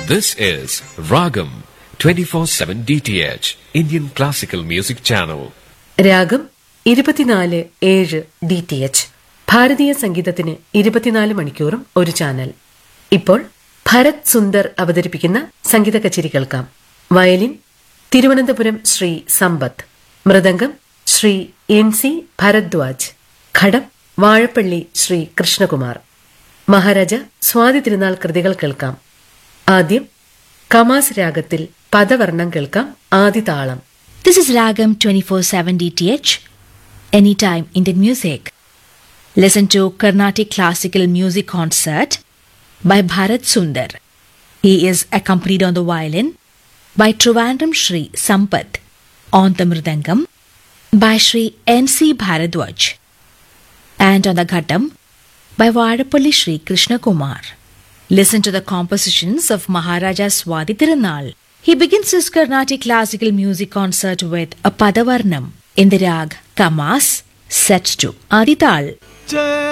This is Ragam 24/7 DTH Indian Classical Music Channel. രാഗം 24/7 DTH ഭാരതീയ സംഗീതത്തിന് 24 മണിക്കൂറും ഒരു ചാനൽ. ഇപ്പോൾ ഭരത് സുന്ദർ അവതരിപ്പിക്കുന്ന സംഗീത കച്ചേരി കേൾക്കാം. വയലിൻ തിരുവനന്തപുരം ശ്രീ സമ്പത്ത്, മൃദംഗം ശ്രീ NC ഭരദ്വാജ്, ഘടം വാഴപ്പള്ളി ശ്രീ കൃഷ്ണകുമാർ. മഹാരാജ സ്വാതി തിരുനാൾ കൃതികൾ കേൾക്കാം. ആദ്യം കമാസ് രാഗത്തിൽ പദവർണം കേൾക്കാം. ആദിതാളം. This is Ragam 24/7 DTH, Anytime Indian Music. Listen to Carnatic Classical Music Concert by Bharat Sundar. He is accompanied on the violin by Trivandrum Shri Sampath, on the mridangam by Shri NC Bharadwaj, and on the ghatam by Vadapalli Shri Krishna Kumar. Listen to the compositions of Maharaja Swati Tirunal. He begins his Carnatic Classical Music Concert with a Padavarnam in the rag Kamas, set to Adital.